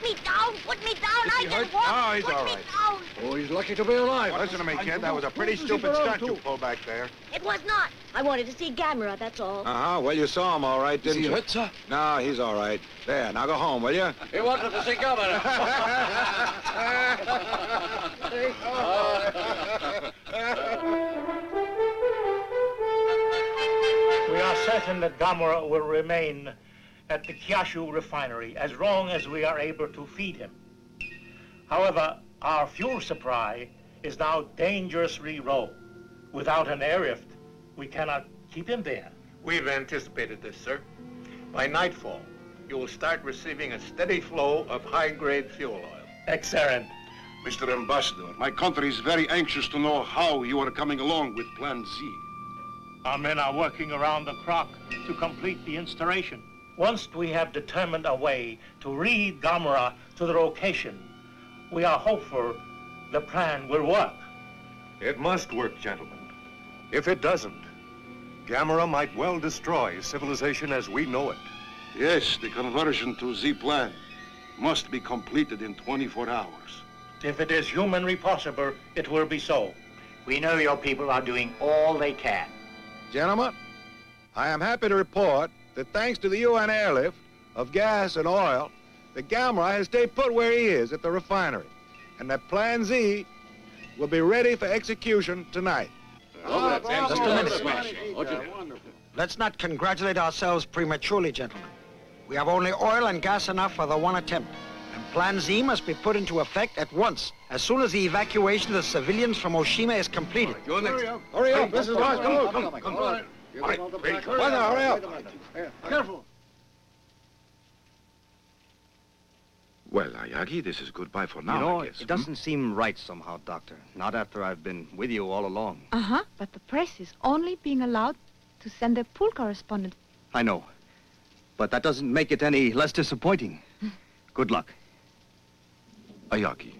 me down! Put me down! I can walk! No, he's all right. Put me down! Oh, he's lucky to be alive. Listen to me, kid. That was a pretty stupid stunt you pulled back there. It was not. I wanted to see Gamera, that's all. Uh-huh. Well, you saw him all right, didn't you? Is he hurt, sir? No, he's all right. There, now go home, will you? He wanted to see Governor. We are certain that Gamera will remain at the Kyushu refinery as long as we are able to feed him. However, our fuel supply is now dangerously low. Without an airlift, we cannot keep him there. We've anticipated this, sir. By nightfall, you will start receiving a steady flow of high-grade fuel oil. Excellent. Mr. Ambassador, my country is very anxious to know how you are coming along with Plan Z. Our men are working around the clock to complete the installation. Once we have determined a way to lead Gamera to the location, we are hopeful the plan will work. It must work, gentlemen. If it doesn't, Gamera might well destroy civilization as we know it. Yes, the conversion to Z plan must be completed in 24 hours. If it is humanly possible, it will be so. We know your people are doing all they can. Gentlemen, I am happy to report that thanks to the UN airlift of gas and oil, the Gamera has stayed put where he is at the refinery, and that Plan Z will be ready for execution tonight. Just a minute. Let's not congratulate ourselves prematurely, gentlemen. We have only oil and gas enough for the one attempt. And Plan Z must be put into effect at once, as soon as the evacuation of the civilians from Oshima is completed. Hurry up, this is Lars. Come on. All right, ready. Well, now, hurry up. Careful. Well, Ayagi, this is goodbye for now, You know, I guess. it doesn't seem right somehow, Doctor. Not after I've been with you all along. Uh-huh, but the press is only being allowed to send their pool correspondent. I know. But that doesn't make it any less disappointing. Good luck. Ayagi,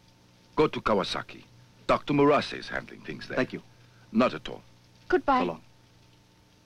go to Kawasaki. Dr. Murase is handling things there. Thank you. Not at all. Goodbye. So long.